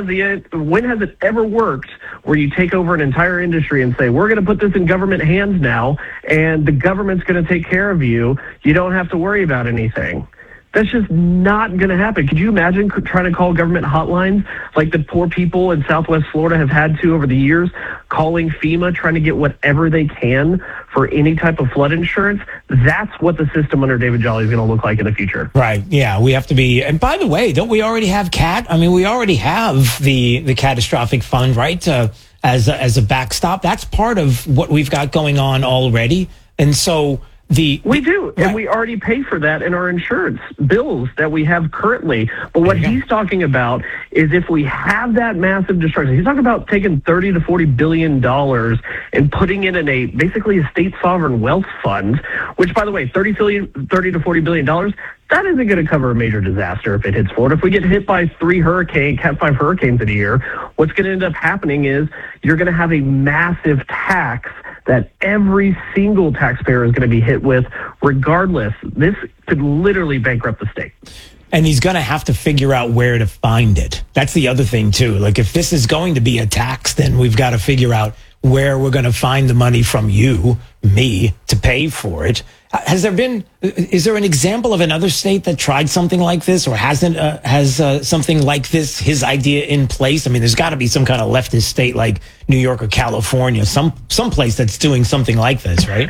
it ever worked where you take over an entire industry and say, we're going to put this in government hands now and the government's going to take care of you. You don't have to worry about anything. That's just not going to happen. Could you imagine trying to call government hotlines like the poor people in Southwest Florida have had to over the years, calling FEMA, trying to get whatever they can for any type of flood insurance? That's what the system under David Jolly is going to look like in the future. Right. Yeah, we have to be. And by the way, don't we already have CAT? I mean, we already have the catastrophic fund, right? As a backstop. That's part of what we've got going on already. And so we do, and we already pay for that in our insurance bills that we have currently. But what he's talking about is if we have that massive destruction, he's talking about taking $30 to $40 billion and putting it in basically a state sovereign wealth fund, which, by the way, $30 to $40 billion, that isn't going to cover a major disaster if it hits Florida. If we get hit by 3 Cat 5 hurricanes in a year, what's going to end up happening is you're going to have a massive tax that every single taxpayer is going to be hit with regardless. This could literally bankrupt the state. And he's going to have to figure out where to find it. That's the other thing, too. Like, if this is going to be a tax, then we've got to figure out where we're going to find the money from me, to pay for it. Is there an example of another state that tried something like this or has something like this, his idea, in place? I mean, there's got to be some kind of leftist state like New York or California, some place that's doing something like this, right?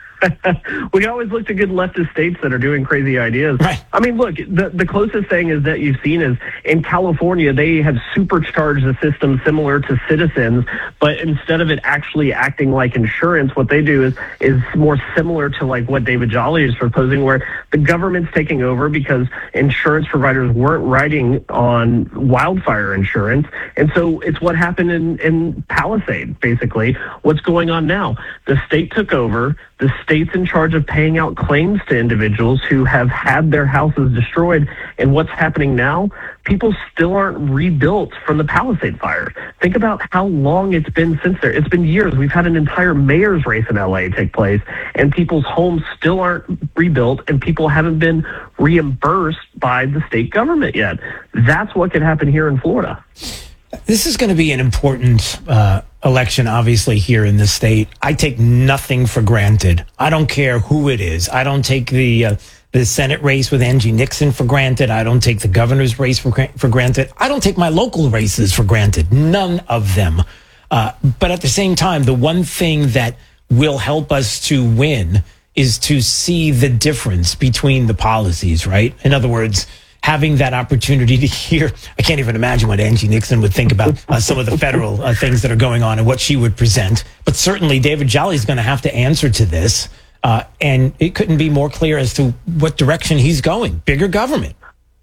We always look to good leftist states that are doing crazy ideas. Right. I mean, look, the closest thing is that you've seen is in California, they have supercharged the system similar to Citizens, but instead of it actually acting like insurance, what they do is more similar to like what David Jolly is proposing, where the government's taking over because insurance providers weren't writing on wildfire insurance. And so it's what happened in Palisade, basically. What's going on now? The state took over. The state's in charge of paying out claims to individuals who have had their houses destroyed. And what's happening now? people still aren't rebuilt from the Palisades fires. Think about how long it's been since there. It's been years. We've had an entire mayor's race in LA take place, and people's homes still aren't rebuilt, and people haven't been reimbursed by the state government yet. That's what could happen here in Florida. This is going to be an important election, obviously, here in the state. I take nothing for granted. I don't care who it is. I don't take the Senate race with Angie Nixon for granted. I don't take the governor's race for granted. I don't take my local races for granted. None of them. But at the same time, the one thing that will help us to win is to see the difference between the policies, right? In other words, having that opportunity to hear, I can't even imagine what Angie Nixon would think about some of the federal things that are going on and what she would present. But certainly David Jolly is going to have to answer to this. And it couldn't be more clear as to what direction he's going. Bigger government.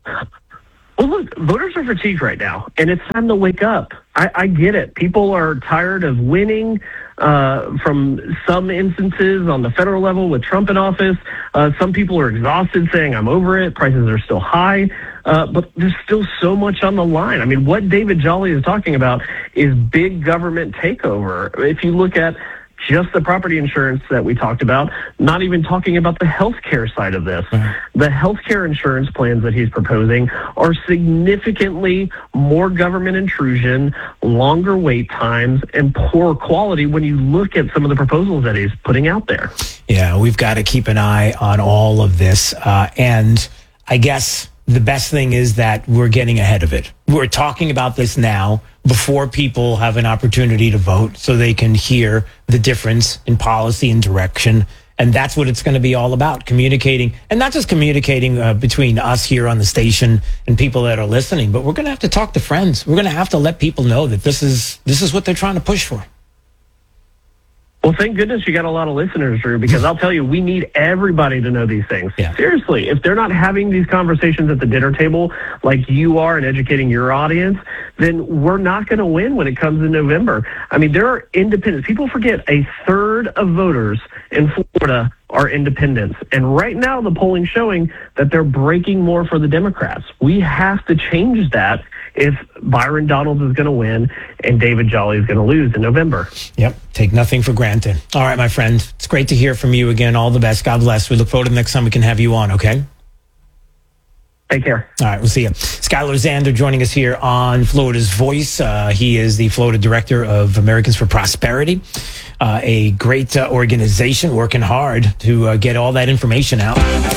Well, look, voters are fatigued right now, and it's time to wake up. I get it. People are tired of winning from some instances on the federal level with Trump in office. Some people are exhausted saying, I'm over it. Prices are still high. But there's still so much on the line. I mean, what David Jolly is talking about is big government takeover. If you look at just the property insurance that we talked about, not even talking about the healthcare side of this. The healthcare insurance plans that he's proposing are significantly more government intrusion, longer wait times, and poor quality when you look at some of the proposals that he's putting out there. Yeah, we've got to keep an eye on all of this. And I guess the best thing is that we're getting ahead of it. We're talking about this now before people have an opportunity to vote so they can hear the difference in policy and direction. And that's what it's going to be all about, communicating, and not just communicating between us here on the station and people that are listening, but we're going to have to talk to friends. We're going to have to let people know that this is what they're trying to push for. Well, thank goodness you got a lot of listeners, Drew, because I'll tell you, we need everybody to know these things. Yeah. Seriously, if they're not having these conversations at the dinner table like you are and educating your audience, then we're not going to win when it comes to November. I mean, there are independents. People forget a third of voters in Florida are independents. And right now, the polling showing that they're breaking more for the Democrats. We have to change that if Byron Donalds is going to win and David Jolly is going to lose in November. Yep. Take nothing for granted. All right, my friend. It's great to hear from you again. All the best. God bless. We look forward to the next time we can have you on, okay? Take care. All right, we'll see you. Skylar Zander joining us here on Florida's Voice. He is the Florida Director of Americans for Prosperity, a great organization working hard to get all that information out.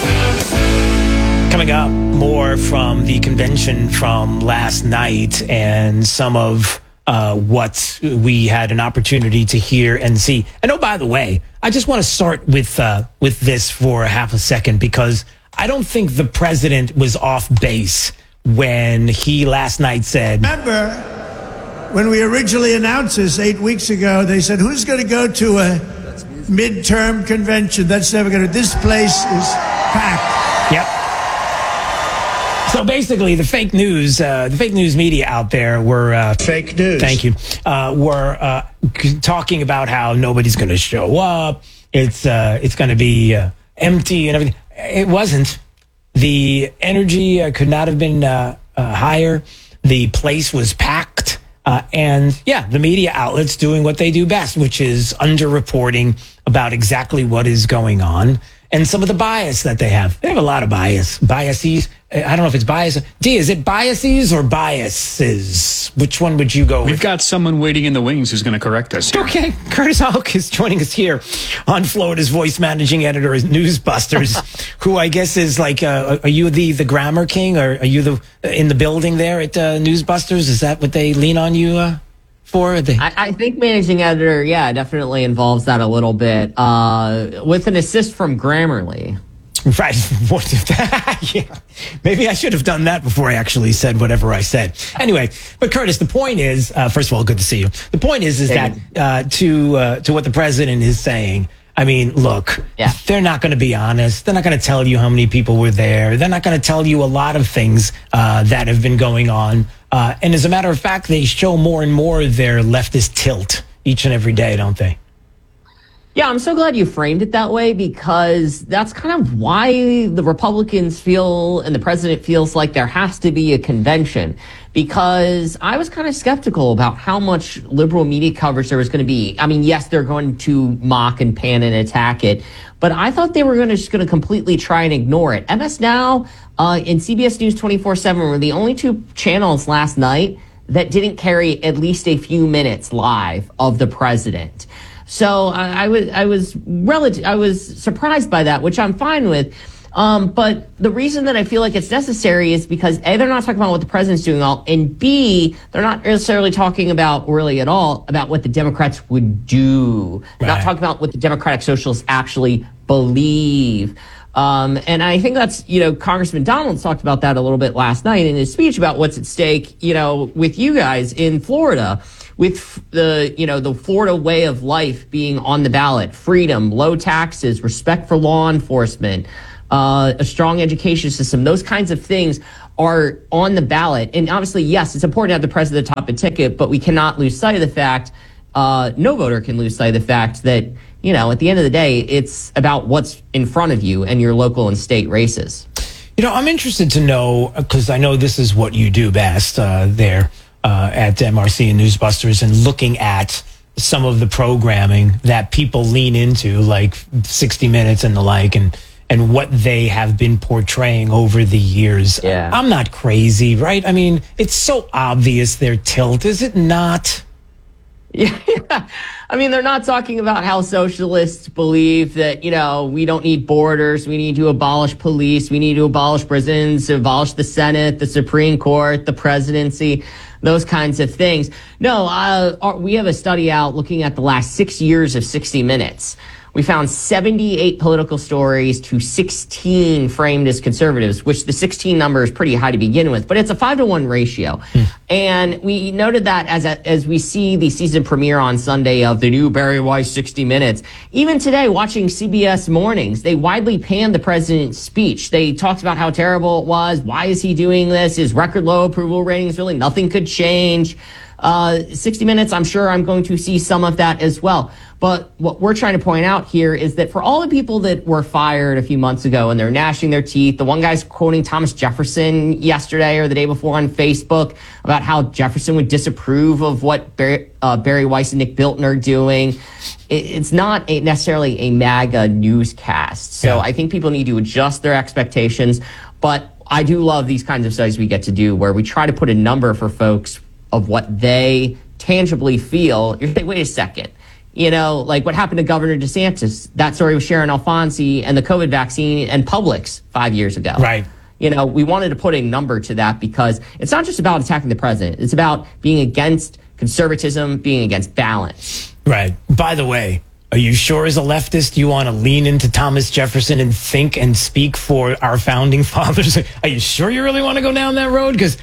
Coming up, more from the convention from last night and some of what we had an opportunity to hear and see. And oh, by the way, I just want to start with this for half a second, because I don't think the president was off base when he last night said... Remember, when we originally announced this 8 weeks ago, they said, who's going to go to a midterm convention? That's never going to... This place is packed. Yep. So basically, the fake news media out there were... fake news. Thank you. Were talking about how nobody's going to show up. It's going to be empty and everything. It wasn't. The energy could not have been higher. The place was packed. And yeah, the media outlets doing what they do best, which is underreporting about exactly what is going on and some of the bias that they have. They have a lot of biases. I don't know if it's bias. D, is it biases or biases? Which one would you go with? We've got someone waiting in the wings who's going to correct us here. Okay. Curtis Hulk is joining us here on Florida's Voice, managing editor of Newsbusters, who I guess is like, are you the grammar king, or are you in the building there at Newsbusters? Is that what they lean on you for? I think managing editor, yeah, definitely involves that a little bit, with an assist from Grammarly. Right. Yeah. Maybe I should have done that before I actually said whatever I said. Anyway, but Curtis, the point is, first of all, good to see you. The point is that to what the president is saying, I mean, look, they're not going to be honest. They're not going to tell you how many people were there. They're not going to tell you a lot of things that have been going on. And as a matter of fact, they show more and more their leftist tilt each and every day, don't they? Yeah, I'm so glad you framed it that way, because that's kind of why the Republicans feel and the president feels like there has to be a convention. Because I was kind of skeptical about how much liberal media coverage there was going to be. I mean, yes, they're going to mock and pan and attack it, but I thought they were just going to completely try and ignore it. MS Now and CBS News 24/7 were the only two channels last night that didn't carry at least a few minutes live of the president. So I was surprised by that, which I'm fine with. But the reason that I feel like it's necessary is because A, they're not talking about what the president's doing all, and B, they're not necessarily talking about really at all about what the Democrats would do. They're not talking about what the Democratic Socialists actually believe. And I think that's, Congressman Donalds talked about that a little bit last night in his speech about what's at stake, with you guys in Florida. With the Florida way of life being on the ballot, freedom, low taxes, respect for law enforcement, a strong education system, those kinds of things are on the ballot. And obviously, yes, it's important to have the president top the ticket, but we cannot lose sight of the fact, no voter can lose sight of the fact that, at the end of the day, it's about what's in front of you and your local and state races. I'm interested to know, because I know this is what you do best there. At MRC and Newsbusters, and looking at some of the programming that people lean into, like 60 Minutes and the like, and what they have been portraying over the years. Yeah. I'm not crazy, right? I mean, it's so obvious their tilt, is it not? Yeah. I mean, they're not talking about how socialists believe that, we don't need borders. We need to abolish police. We need to abolish prisons, abolish the Senate, the Supreme Court, the presidency, those kinds of things. No, we have a study out looking at the last 6 years of 60 Minutes. We found 78 political stories to 16 framed as conservatives, which the 16 number is pretty high to begin with, but it's a 5-to-1 ratio. And we noted that as we see the season premiere on Sunday of the new Barry Weiss 60 Minutes. Even today, watching CBS Mornings, they widely panned the president's speech. They talked about how terrible it was. Why is he doing this? His record low approval ratings, really nothing could change. 60 Minutes, I'm sure I'm going to see some of that as well. But what we're trying to point out here is that for all the people that were fired a few months ago and they're gnashing their teeth, the one guy's quoting Thomas Jefferson yesterday or the day before on Facebook about how Jefferson would disapprove of what Barry Weiss and Nick Bilton are doing. It's not necessarily a MAGA newscast. So I think people need to adjust their expectations. But I do love these kinds of studies we get to do where we try to put a number for folks of what they tangibly feel. You're saying, wait a second. Like what happened to Governor DeSantis, that story with Sharon Alfonsi and the COVID vaccine and Publix 5 years ago. Right. We wanted to put a number to that because it's not just about attacking the president. It's about being against conservatism, being against balance. Right. By the way, are you sure as a leftist you want to lean into Thomas Jefferson and think and speak for our founding fathers? Are you sure you really want to go down that road? Because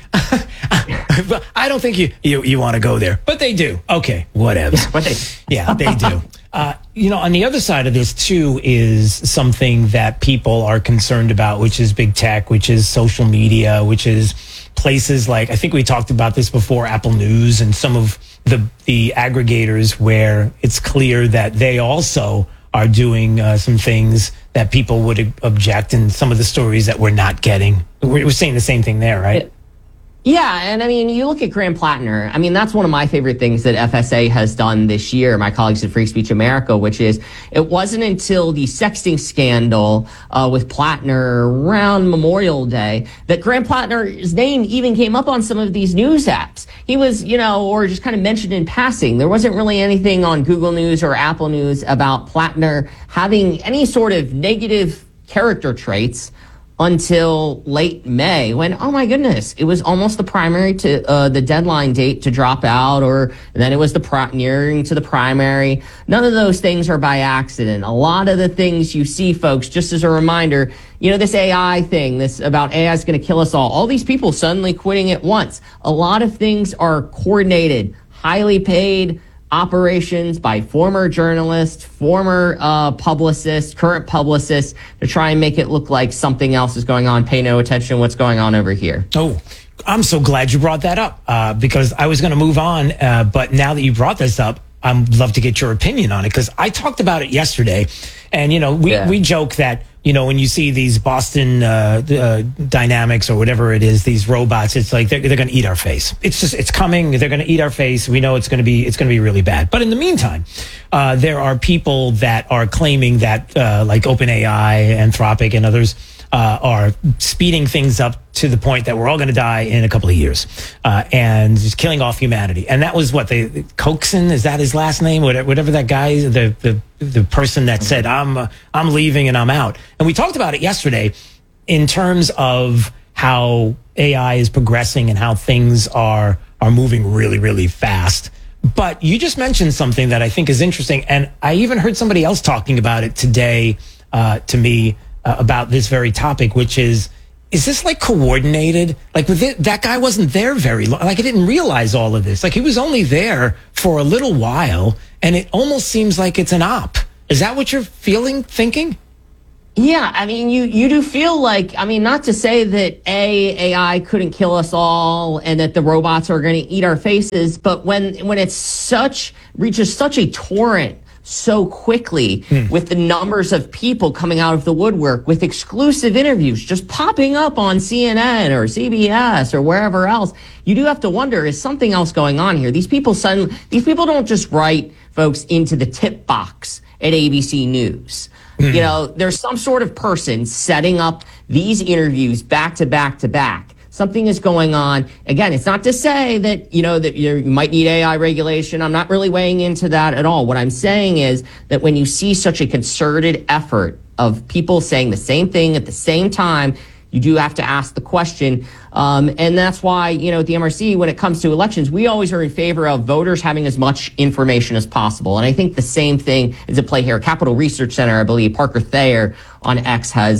I don't think you want to go there. But they do. Okay, whatever. Yeah, they do. On the other side of this, too, is something that people are concerned about, which is big tech, which is social media, which is places like, I think we talked about this before, Apple News and some of the aggregators where it's clear that they also are doing some things that people would object, and some of the stories that we're not getting. We're saying the same thing there, right? Yeah, and I mean, you look at Graham Plattner. I mean, that's one of my favorite things that FSA has done this year, my colleagues at Free Speech America, which is it wasn't until the sexting scandal with Plattner around Memorial Day that Graham Plattner's name even came up on some of these news apps. He was, or just kind of mentioned in passing. There wasn't really anything on Google News or Apple News about Plattner having any sort of negative character traits until late May when, oh my goodness, it was almost the primary to the deadline date to drop out, and then it was nearing to the primary. None of those things are by accident. A lot of the things you see, folks, just as a reminder, this AI thing, this about AI is going to kill us all these people suddenly quitting at once. A lot of things are coordinated, highly paid operations by former journalists, former publicists, current publicists to try and make it look like something else is going on. Pay no attention to what's going on over here. Oh, I'm so glad you brought that up because I was going to move on. But now that you brought this up, I'd love to get your opinion on it, because I talked about it yesterday. And, we joke that, when you see these Boston Dynamics or whatever it is, these robots, it's like they're going to eat our face. It's coming. They're going to eat our face. We know it's going to be really bad. But in the meantime, there are people that are claiming that like OpenAI, Anthropic, and others are speeding things up to the point that we're all going to die in a couple of years, and just killing off humanity. And that was what Coxon, is that his last name? Whatever that guy, the person that said, I'm leaving and I'm out. And we talked about it yesterday in terms of how AI is progressing and how things are moving really, really fast. But you just mentioned something that I think is interesting. And I even heard somebody else talking about it today to me, about this very topic, which is this like coordinated? Like that guy wasn't there very long. Like, I didn't realize all of this. Like, he was only there for a little while, and it almost seems like it's an op. Is that what you're thinking? Yeah, I mean, you do feel like, I mean, not to say that AI couldn't kill us all and that the robots are going to eat our faces, but when it reaches such a torrent so quickly, with the numbers of people coming out of the woodwork with exclusive interviews just popping up on CNN or CBS or wherever else, you do have to wonder, is something else going on here? These people don't just write folks into the tip box at ABC News. There's some sort of person setting up these interviews back to back to back. Something is going on. Again, it's not to say that, that you might need AI regulation. I'm not really weighing into that at all. What I'm saying is that when you see such a concerted effort of people saying the same thing at the same time, you do have to ask the question. And that's why, at the MRC, when it comes to elections, we always are in favor of voters having as much information as possible. And I think the same thing is at play here. Capital Research Center, I believe, Parker Thayer on X has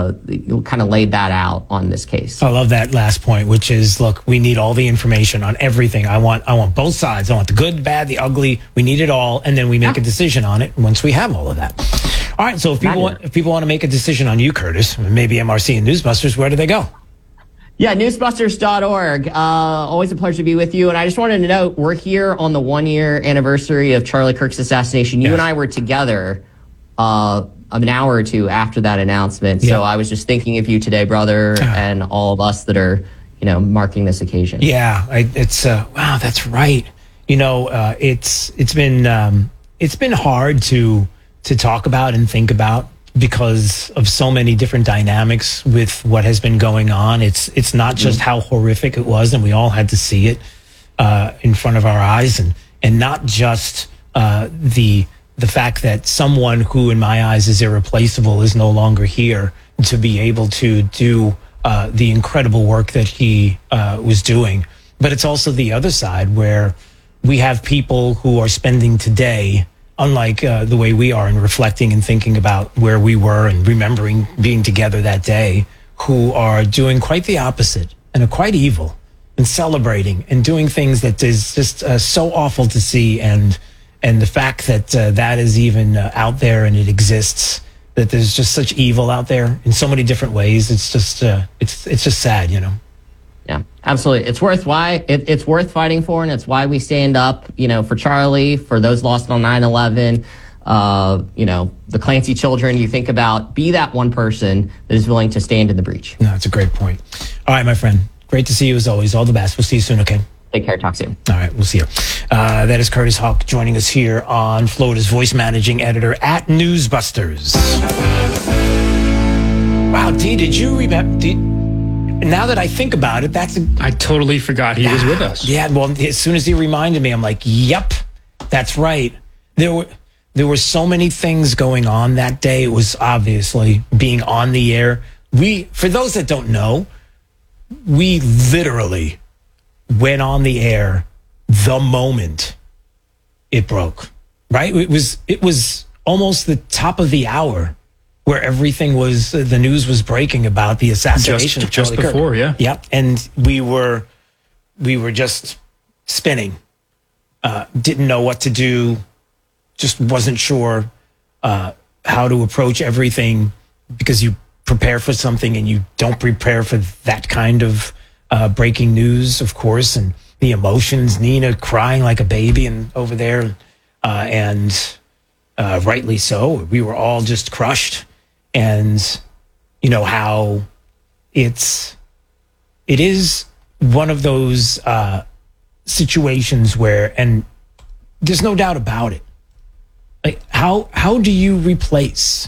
kind of laid that out on this case. I love that last point, which is, look, we need all the information on everything. I want both sides. I want the good, the bad, the ugly. We need it all, and then we make a decision on it once we have all of that. All right, so if people want to make a decision on you, Curtis, maybe MRC and Newsbusters, where do they go? Yeah, newsbusters.org. Always a pleasure to be with you. And I just wanted to note, we're here on the 1-year anniversary of Charlie Kirk's assassination. You and I were together an hour or two after that announcement. So I was just thinking of you today, brother, and all of us that are, marking this occasion. Yeah, it's wow, that's right. It's been hard to talk about and think about, because of so many different dynamics with what has been going on. It's not just how horrific it was, and we all had to see it in front of our eyes, and not just the fact that someone who, in my eyes, is irreplaceable is no longer here to be able to do the incredible work that he was doing. But it's also the other side, where we have people who are spending today, unlike the way we are, in reflecting and thinking about where we were and remembering being together that day, who are doing quite the opposite and are quite evil and celebrating and doing things that is just so awful to see. And the fact that that is even out there and it exists, that there's just such evil out there in so many different ways. It's just it's just sad, Yeah, absolutely. It's worth fighting for, and it's why we stand up, for Charlie, for those lost on 9/11, the Clancy children. You think about, be that one person that is willing to stand in the breach. No, that's a great point. All right, my friend. Great to see you as always. All the best. We'll see you soon, okay? Take care. Talk soon. All right, we'll see you. That is Curtis Houck joining us here on Florida's Voice Managing Editor at Newsbusters. Wow, D, did you remember? Now that I think about it, I totally forgot he was with us. Yeah, well, as soon as he reminded me, I'm like, yep, that's right. There were so many things going on that day. It was obviously being on the air. For those that don't know, we literally went on the air the moment it broke, right? It was almost the top of the hour, where everything was, the news was breaking about the assassination of Charlie Kirk. Just before, yeah. Yep. And we were just spinning. Didn't know what to do. Just wasn't sure how to approach everything, because you prepare for something and you don't prepare for that kind of breaking news, of course, and the emotions, Nina crying like a baby and over there. and rightly so. We were all just crushed, and you know how it is one of those situations where, and there's no doubt about it. Like how do you replace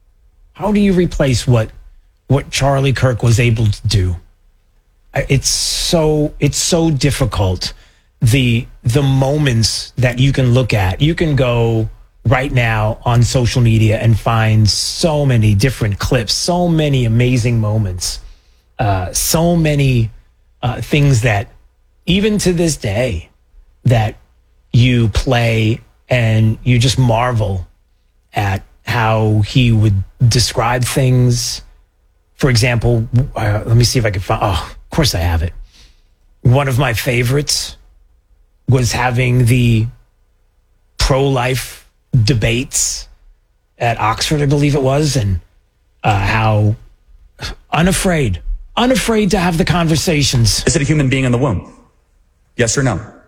what Charlie Kirk was able to do? It's so difficult. The moments that you can look at, you can go right now on social media and find so many different clips, so many amazing moments, so many things that even to this day that you play and you just marvel at how he would describe things. For example, let me see if I can find, of course I have it. One of my favorites was having the pro-life debates at Oxford, I believe it was, and how unafraid to have the conversations. Is it a human being in the womb? Yes or no?